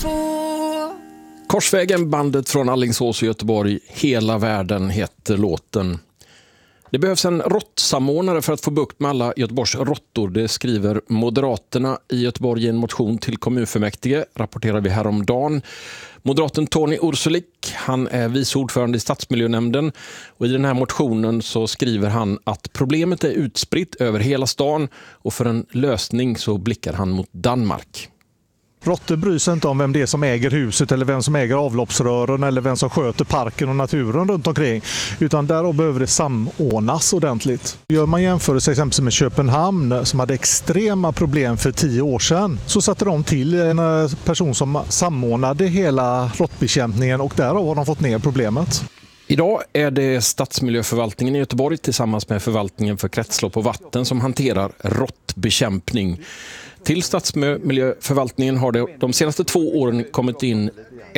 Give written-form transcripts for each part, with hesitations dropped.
Korsvägen, bandet från Alingsås i Göteborg. Hela världen heter låten. Det behövs en råttsamordnare för att få bukt med alla Göteborgs råttor. Det skriver Moderaterna i Göteborg i en motion till kommunfullmäktige, rapporterar vi häromdagen. Moderaten Tony Ursulik, han är vice ordförande i stadsmiljönämnden, och i den här motionen så skriver han att problemet är utspritt över hela stan och för en lösning så blickar han mot Danmark. Råttor bryr sig inte om vem det är som äger huset eller vem som äger avloppsrören eller vem som sköter parken och naturen runt omkring. Utan där behöver det samordnas ordentligt. Gör man jämförelse exempelvis med Köpenhamn som hade extrema problem för 10 år sedan, så satte de till en person som samordnade hela råttbekämpningen och därav har de fått ner problemet. Idag är det stadsmiljöförvaltningen i Göteborg tillsammans med förvaltningen för kretslopp och vatten som hanterar råttbekämpning. Till stadsmiljöförvaltningen har det de senaste 2 åren kommit in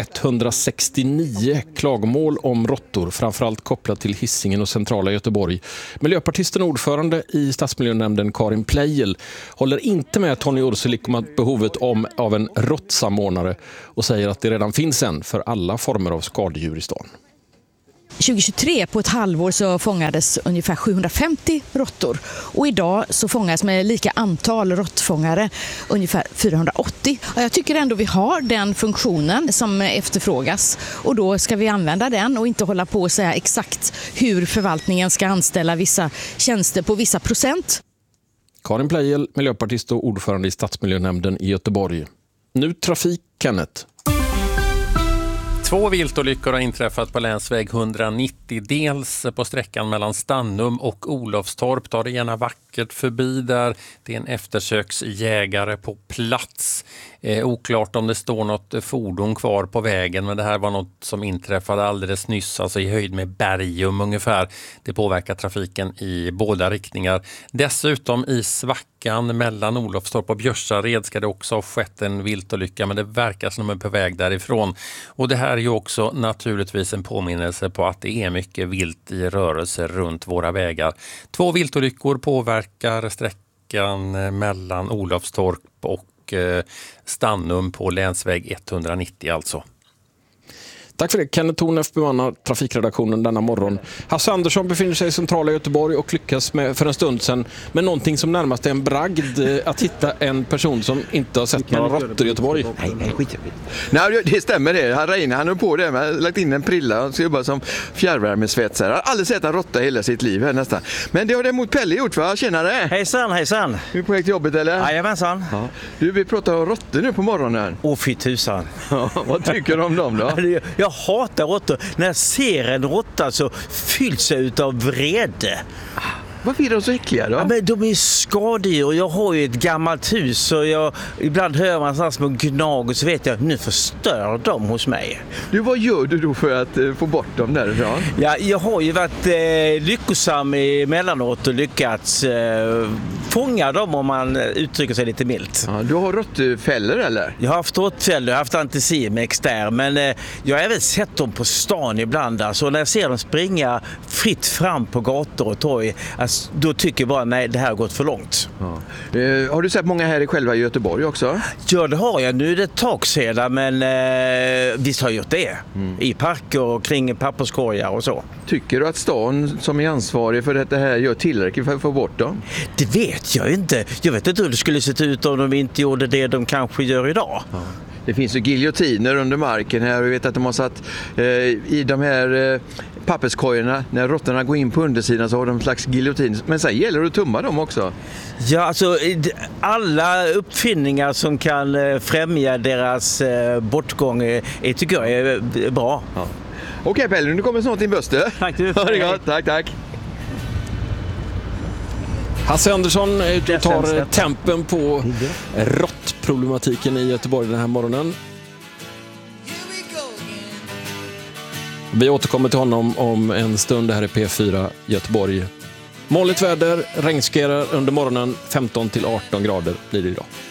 169 klagomål om råttor, framförallt kopplat till Hisingen och centrala Göteborg. Miljöpartisten och ordförande i stadsmiljönämnden Karin Pleijel håller inte med Tony Ursulik om behovet av en råttsamordnare och säger att det redan finns en för alla former av skadedjur i stan. 2023 på ett halvår så fångades ungefär 750 råttor och idag så fångas med lika antal råttfångare ungefär 480. Och jag tycker ändå vi har den funktionen som efterfrågas och då ska vi använda den och inte hålla på och säga exakt hur förvaltningen ska anställa vissa tjänster på vissa procent. Karin Pleijel, miljöpartist och ordförande i stadsmiljönämnden i Göteborg. Nu trafik, Kenneth. 2 viltolyckor har inträffat på länsväg 190, dels på sträckan mellan Stannum och Olofstorp. Tar det gärna vackert förbi där. Det är en eftersöksjägare på plats. Oklart om det står något fordon kvar på vägen, men det här var något som inträffade alldeles nyss, alltså i höjd med Bergum ungefär. Det påverkar trafiken i båda riktningar. Dessutom i svackan mellan Olofstorp och Björsared ska det också ha skett en viltolycka, men det verkar som de är på väg därifrån. Och det här är ju också naturligtvis en påminnelse på att det är mycket vilt i rörelse runt våra vägar. 2 viltolyckor påverkar sträckan mellan Olofstorp och Stannum på länsväg 190 alltså. Tack för det. Kenneth Tornef bemannar trafikredaktionen denna morgon. Hasse Andersson befinner sig i centrala Göteborg och lyckas för en stund sedan med någonting som närmast är en bragd, att hitta en person som inte har sett några råttor i Göteborg. Nej, skit. Nej, det stämmer det. Han har på det med lagt in en prilla och ska jobba som fjärrvärmesvetsare. Han har aldrig sett en råtta hela sitt liv här nästan. Men det har det mot Pelle gjort, va? Tjenare! Hejsan! Du är på väg till jobbet, eller? Jajamensan. Ja. Du, vi pratar om råttor nu på morgonen. Fy tusan. Ja, vad tycker du om dem då? Jag hatar råttor. När jag ser en råtta så fylls jag utav vrede. Varför är de så äckliga då? Ja, men de är skadedjur och jag har ju ett gammalt hus och ibland hör man sådana små gnag och så vet jag, nu förstör de hos mig. Du, vad gör du då för att få bort dem därifrån? Ja, jag har ju varit lyckosam emellanåt och lyckats fånga dem om man uttrycker sig lite milt. Ja, du har råttfällor eller? Jag har haft råttfällor, jag har haft anticimex där, men jag har även sett dem på stan ibland. Alltså, när jag ser dem springa fritt fram på gator och torg, alltså, då tycker jag bara, nej, det här har gått för långt. Ja. Har du sett många här själva i Göteborg också? Ja, det har jag. Nu är det ett tag sedan, men visst har jag gjort det. I parker och kring papperskorgar och så. Tycker du att stan som är ansvarig för det här gör tillräckligt för att få bort dem? Det vet jag inte. Jag vet inte hur det skulle se ut om de inte gjorde det de kanske gör idag. Ja. Det finns ju giljotiner under marken här och jag vet att de har satt i de här papperskojorna, när råttorna går in på undersidan så har de en slags giljotin. Men sen gäller det att tumma dem också. Ja, alltså alla uppfinningar som kan främja deras bortgång tycker jag är bra. Ja. Okej Pelle, nu kommer snart din buster. Tack du. Ha det gott, tack. Hasse Andersson är ute och tar tempen på råttproblematiken i Göteborg den här morgonen. Vi återkommer till honom om en stund här i P4 Göteborg. Molligt väder, regnskerar under morgonen, 15 till 18 grader blir det idag.